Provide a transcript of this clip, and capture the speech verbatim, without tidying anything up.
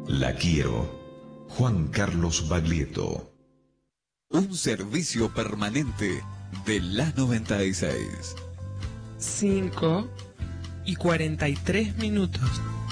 La quiero. Juan Carlos Baglietto. Un servicio permanente de la noventa y seis. cinco y cuarenta y tres minutos.